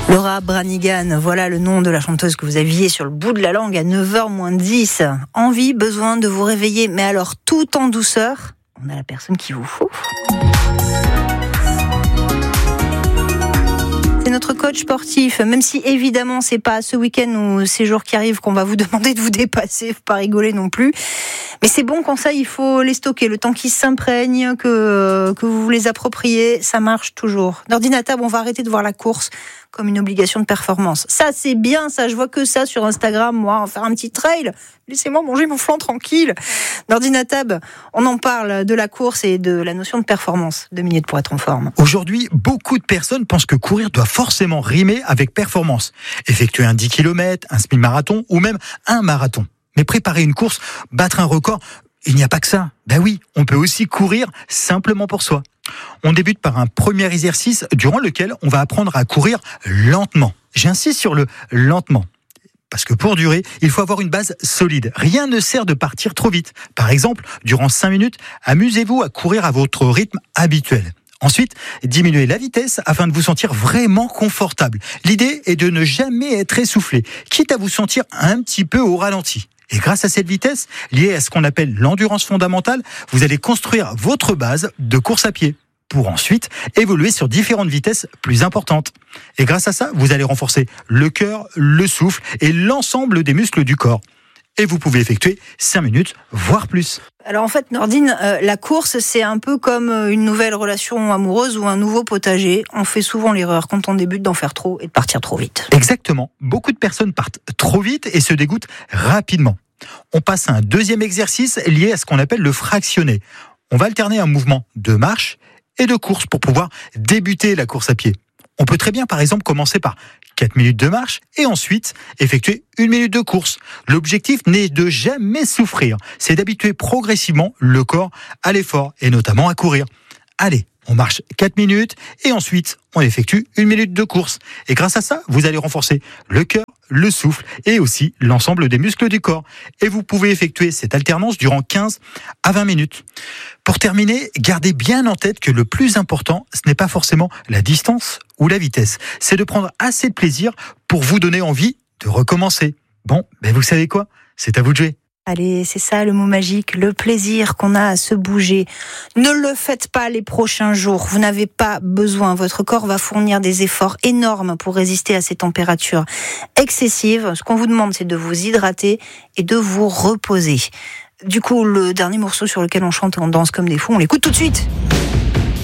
Laura Branigan, voilà le nom de la chanteuse que vous aviez sur le bout de la langue à 9h-10. Envie, besoin de vous réveiller, mais alors tout en douceur, on a la personne qu'il vous faut. C'est notre coach sportif, même si évidemment c'est pas ce week-end ou ces jours qui arrivent qu'on va vous demander de vous dépasser, faut pas rigoler non plus. Mais c'est bon quand ça, il faut les stocker, le temps qu'ils s'imprègnent, que vous vous les appropriez, ça marche toujours. D'ordinateur, on va arrêter de voir la course comme une obligation de performance. Ça, c'est bien, ça, je vois que ça sur Instagram, moi, en faire un petit trail. Laissez-moi manger mon flan tranquille. D'ordinateur, on en parle de la course et de la notion de performance. 2 minutes pour être en forme. Aujourd'hui, beaucoup de personnes pensent que courir doit forcément rimer avec performance. Effectuer un 10 km, un semi-marathon ou même un marathon. Mais préparer une course, battre un record, il n'y a pas que ça. Ben oui, on peut aussi courir simplement pour soi. On débute par un premier exercice durant lequel on va apprendre à courir lentement. J'insiste sur le lentement. Parce que pour durer, il faut avoir une base solide. Rien ne sert de partir trop vite. Par exemple, durant 5 minutes, amusez-vous à courir à votre rythme habituel. Ensuite, diminuez la vitesse afin de vous sentir vraiment confortable. L'idée est de ne jamais être essoufflé, quitte à vous sentir un petit peu au ralenti. Et grâce à cette vitesse, liée à ce qu'on appelle l'endurance fondamentale, vous allez construire votre base de course à pied pour ensuite évoluer sur différentes vitesses plus importantes. Et grâce à ça, vous allez renforcer le cœur, le souffle et l'ensemble des muscles du corps. Et vous pouvez effectuer 5 minutes, voire plus. Alors en fait, Nordine, la course, c'est un peu comme une nouvelle relation amoureuse ou un nouveau potager. On fait souvent l'erreur quand on débute d'en faire trop et de partir trop vite. Exactement. Beaucoup de personnes partent trop vite et se dégoûtent rapidement. On passe à un deuxième exercice lié à ce qu'on appelle le fractionné. On va alterner un mouvement de marche et de course pour pouvoir débuter la course à pied. On peut très bien, par exemple, commencer par 4 minutes de marche et ensuite effectuer 1 minute de course. L'objectif n'est de jamais souffrir, c'est d'habituer progressivement le corps à l'effort et notamment à courir. Allez, on marche 4 minutes et ensuite on effectue 1 minute de course. Et grâce à ça, vous allez renforcer le cœur, le souffle et aussi l'ensemble des muscles du corps. Et vous pouvez effectuer cette alternance durant 15 à 20 minutes. Pour terminer, gardez bien en tête que le plus important, ce n'est pas forcément la distance ou la vitesse. C'est de prendre assez de plaisir pour vous donner envie de recommencer. Bon, ben vous savez quoi ? C'est à vous de jouer. Allez, c'est ça le mot magique, le plaisir qu'on a à se bouger. Ne le faites pas les prochains jours, vous n'avez pas besoin. Votre corps va fournir des efforts énormes pour résister à ces températures excessives. Ce qu'on vous demande, c'est de vous hydrater et de vous reposer. Du coup, le dernier morceau sur lequel on chante et on danse comme des fous, on l'écoute tout de suite.